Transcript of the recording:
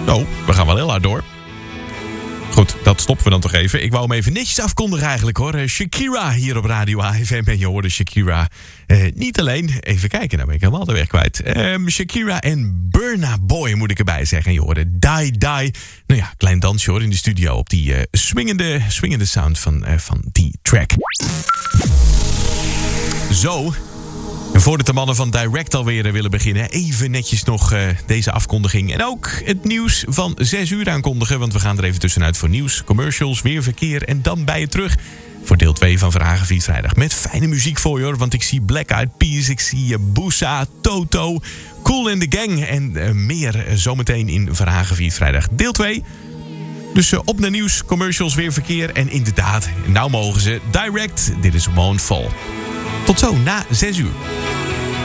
Nou, we gaan wel heel hard door. Goed, dat stoppen we dan toch even. Ik wou hem even netjes afkondigen eigenlijk hoor. Shakira hier op Radio AFM. En je hoorde Shakira niet alleen. Even kijken, nou ben ik helemaal de weg kwijt. Shakira en Burna Boy moet ik erbij zeggen. En je hoorde Die Die. Nou ja, klein dansje hoor in de studio op die swingende sound van die track. Zo. En voordat de mannen van Direct alweer willen beginnen, even netjes nog deze afkondiging. En ook het nieuws van 6 uur aankondigen. Want we gaan er even tussenuit voor nieuws, commercials, weer verkeer. En dan bij je terug voor deel 2 van Vragenvriend Vrijdag. Met fijne muziek voor je hoor. Want ik zie Black Eyed Peas, ik zie Boosa, Toto, Kool and the Gang. En meer zometeen in Vragenvriend Vrijdag deel 2. Dus op naar nieuws, commercials, weer verkeer. En inderdaad, nou mogen ze Direct. Dit is Won't Fall. Tot zo, na 6 uur.